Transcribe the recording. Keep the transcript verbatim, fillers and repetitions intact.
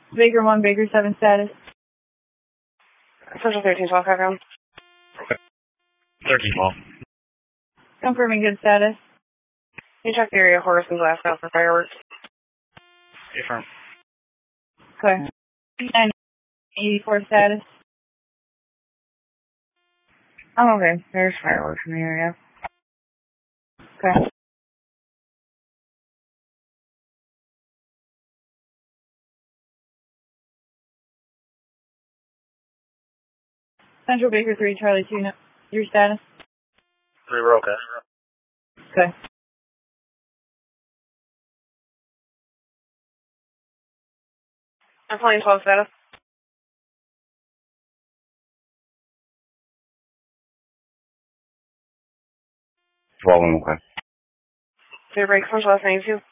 Baker one, Baker seven status. Central thirteen twelve, background. thirteen twelve. Confirming good status. You check the area, Horace and Glass out for fireworks. Affirm. Okay. nine eighty-four status. I'm okay. There's fireworks in the area. Okay. Central Baker three, Charlie two, no, your status? Three, we're okay. Okay. I'm flying twelve status. twelve, I'm okay. Clear break, Central last ninety-two.